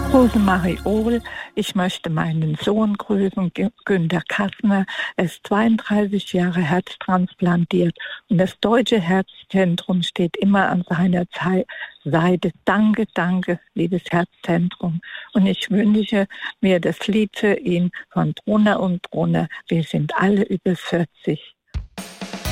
Rosemarie Ohl, ich möchte meinen Sohn grüßen, Günter Kassner. Er ist 32 Jahre herztransplantiert und das Deutsche Herzzentrum steht immer an seiner Seite. Danke, danke, liebes Herzzentrum. Und ich wünsche mir das Lied für ihn von Brunner und Brunner. Wir sind alle über 40.